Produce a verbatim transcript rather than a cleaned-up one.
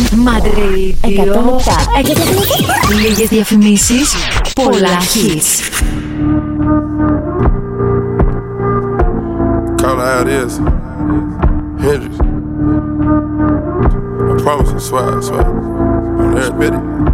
Mad εκατόν επτά. Λίγες διαφημίσεις, πολλά hits. Call it how it is. Hendrix. I promise I swear, I swear. On every bit.